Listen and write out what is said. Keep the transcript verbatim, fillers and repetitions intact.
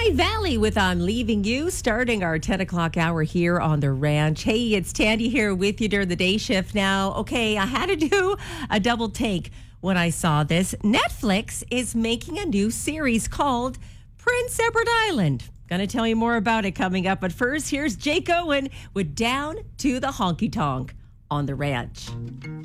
High Valley with I'm Leaving You, starting our ten o'clock hour here on the ranch. Hey, it's Tandy here with you during the day shift now. Okay, I had to do a double take when I saw this. Netflix is making a new series called Prince Edward Island. Gonna tell you more about it coming up. But first, here's Jake Owen with Down to the Honky Tonk on the ranch.